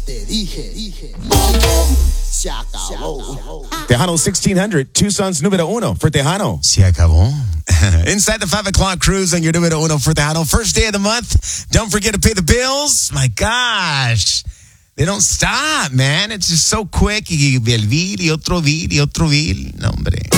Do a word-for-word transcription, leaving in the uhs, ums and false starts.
Te dije, dije. Boom, boom. Se acabó. Tejano sixteen hundred, Tucson's numero uno for Tejano. Se acabó. Inside the five o'clock cruise on your numero uno for Tejano. First day of the month. Don't forget to pay the bills. My gosh. They don't stop, man. It's just so quick. Y el bill, y otro bill, y otro bill. No, hombre.